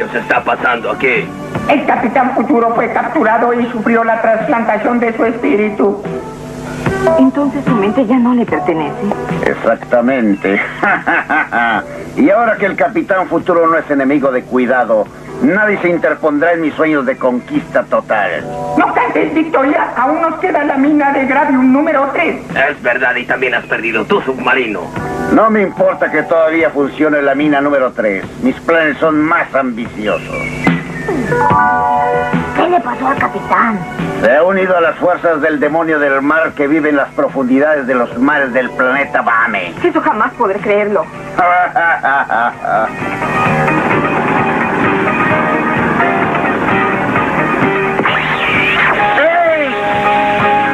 rayos está pasando aquí? El Capitán Futuro fue capturado y sufrió la trasplantación de su espíritu. Entonces su mente ya no le pertenece. Exactamente. Y ahora que el Capitán Futuro no es enemigo de cuidado, nadie se interpondrá en mis sueños de conquista total. No obstante, Victoria, aún nos queda la mina de Gravium número 3. Es verdad, y también has perdido tu submarino. No me importa que todavía funcione la mina número 3. Mis planes son más ambiciosos. ¿Qué le pasó al capitán? Se ha unido a las fuerzas del demonio del mar que vive en las profundidades de los mares del planeta Bame. Eso jamás podré creerlo.